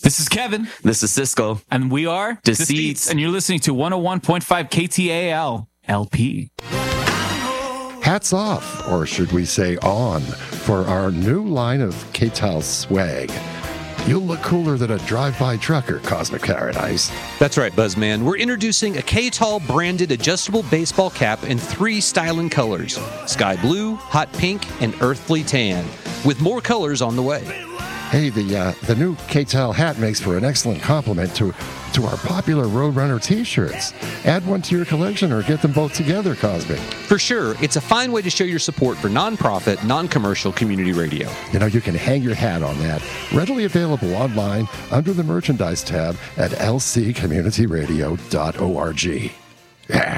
This is Kevin. This is Cisco. And we are Deceits. And you're listening to 101.5 KTAL LP. Hats off, or should we say on, for our new line of KTAL swag. You'll look cooler than a drive-by trucker, Cosmic Paradise. That's right, Buzzman. We're introducing a KTAL branded adjustable baseball cap in 3 styling colors: sky blue, hot pink, and earthly tan, with more colors on the way. Hey, the new KTAL hat makes for an excellent complement to our popular Roadrunner t-shirts. Add one to your collection or get them both together, Cosmic. For sure, it's a fine way to show your support for nonprofit, non-commercial community radio. You know, you can hang your hat on that. Readily available online under the merchandise tab at lccommunityradio.org. Yeah.